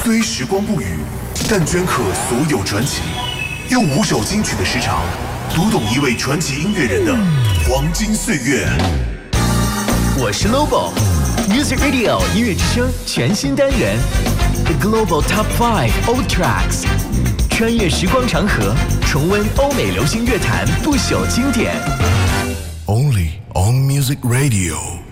虽时光不语，但镌刻所有传奇。用5首金曲的时长，读懂一位传奇音乐人的黄金岁月。 我是 Lobo，Music Radio 音乐之声全新单元 The Global Top 5 Old Tracks， 穿越时光长河，重温欧美流行乐坛不朽经典。 Only on Music Radio。